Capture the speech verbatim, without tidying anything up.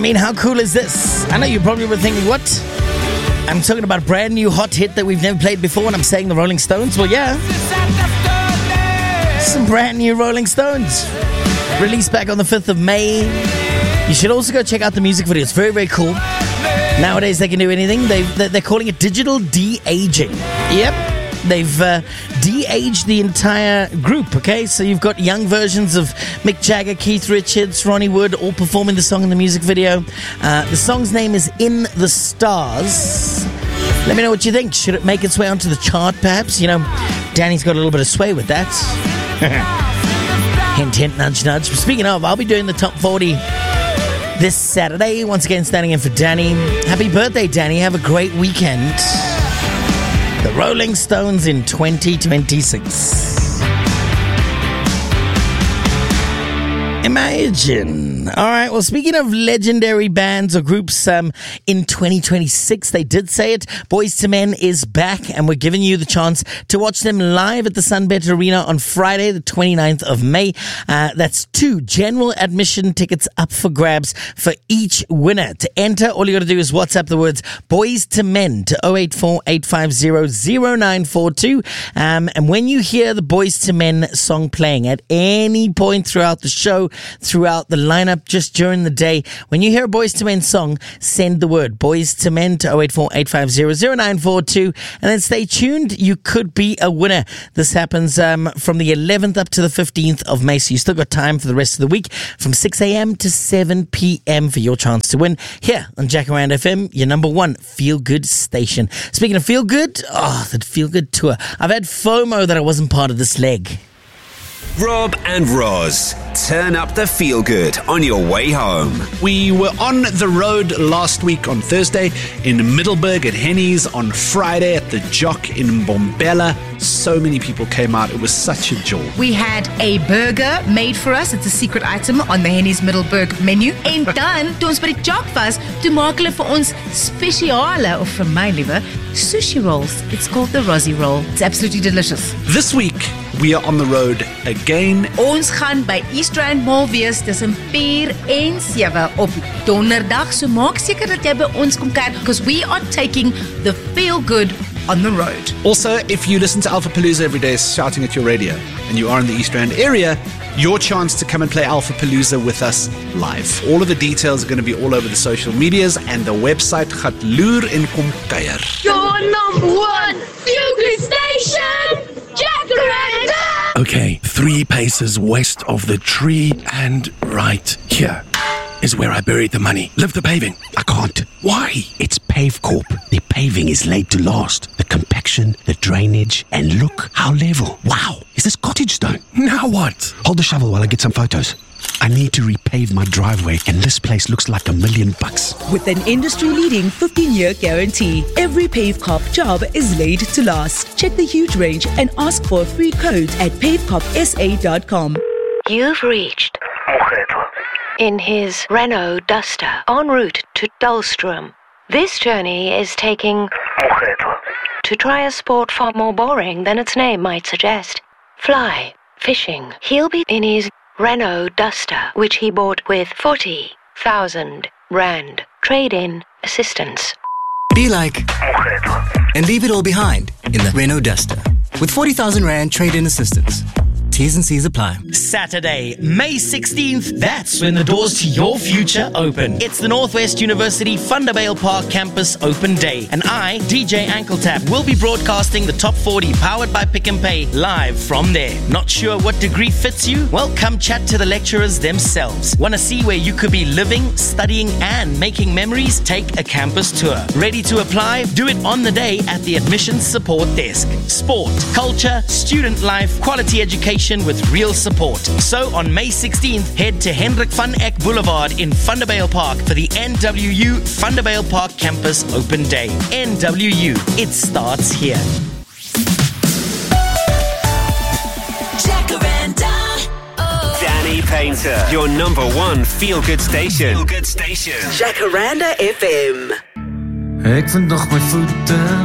mean, how cool is this? I know you probably were thinking, what? I'm talking about a brand new hot hit that we've never played before, and I'm saying the Rolling Stones. Well, yeah. Some brand new Rolling Stones. Released back on the fifth of May. You should also go check out the music video. It's very, very cool. Nowadays, they can do anything. They, they're calling it digital de-aging. Yep. They've uh, de-aged the entire group, okay? So you've got young versions of Mick Jagger, Keith Richards, Ronnie Wood, all performing the song in the music video. Uh, the song's name is In the Stars. Let me know what you think. Should it make its way onto the chart, perhaps? You know, Danny's got a little bit of sway with that. Hint, hint, nudge, nudge. Speaking of, I'll be doing the top forty this Saturday. Once again, standing in for Danny. Happy birthday, Danny. Have a great weekend. The Rolling Stones in twenty twenty-six. Imagine. All right. Well, speaking of legendary bands or groups um, in twenty twenty-six, they did say it. Boyz two Men is back, and we're giving you the chance to watch them live at the Sunbet Arena on Friday, the twenty-ninth of May. Uh, that's two general admission tickets up for grabs for each winner. To enter, all you got to do is WhatsApp the words Boyz two Men to zero eight four, eight five zero, zero nine four two. Um, and when you hear the Boyz two Men song playing at any point throughout the show, throughout the lineup, just during the day, when you hear a Boyz two Men song, send the word Boyz two Men to zero eight four, eight five zero, zero nine four two, and then stay tuned. You could be a winner. This happens um, from the eleventh up to the fifteenth of May, so you still got time for the rest of the week from six a.m. to seven p.m. for your chance to win here on Jacaranda F M, your number one feel-good station. Speaking of feel-good, oh, that feel-good tour. I've had FOMO that I wasn't part of this leg. Rob and Roz, turn up the feel-good on your way home. We were on the road last week on Thursday in Middelburg at Henny's, on Friday at the Jock in Mbombela. So many people came out. It was such a joy. We had a burger made for us. It's a secret item on the Henny's Middelburg menu. En dan, toe ons by die Jock was, toe maak hulle vir ons spesiale, of vir my liewe, sushi rolls. It's called the Rozzy roll. It's absolutely delicious. This week, we are on the road again. Ons gaan by East Rand Mall wees tussen four en seven op donderdag. So maak seker dat jy by ons kom kyk, because we are taking the feel good on the road. Also, if you listen to Alpha Palooza every day shouting at your radio and you are in the East Rand area, your chance to come and play Alpha Palooza with us live. All of the details are going to be all over the social medias and the website gaat loer en kom kuier. Your number one feel-good station, Jacaranda! Okay, three paces west of the tree and right here is where I buried the money. Lift the paving. I can't. Why? It's Pavecorp. The paving is laid to last. The compaction, the drainage, and look how level. Wow, is this cottage stone? Now what? Hold the shovel while I get some photos. I need to repave my driveway, and this place looks like a million bucks. With an industry-leading fifteen-year guarantee, every Pavecorp job is laid to last. Check the huge range and ask for a free code at pavecorp s a dot com. You've reached in his Renault Duster en route to Dullstrom. This journey is taking to try a sport far more boring than its name might suggest. Fly fishing. He'll be in his Renault Duster, which he bought with forty thousand rand trade-in assistance. Be like and leave it all behind in the Renault Duster with forty thousand rand trade-in assistance. T's and C's apply. Saturday, May sixteenth, that's when the doors to your future open. It's the Northwest University Thunderbale Park Campus Open Day, and I, D J Ankletap, will be broadcasting the Top forty powered by Pick and Pay live from there. Not sure what degree fits you? Well, come chat to the lecturers themselves. Want to see where you could be living, studying, and making memories? Take a campus tour. Ready to apply? Do it on the day at the admissions support desk. Sport, culture, student life, quality education with real support. So on May sixteenth, head to Hendrik van Eck Boulevard in Thunderbale Park for the N W U Thunderbale Park Campus Open Day. N W U, it starts here. Jacaranda. Oh. Danny Painter, your number one feel-good station. Feel-good station. Jacaranda F M. Ek vind nog my voete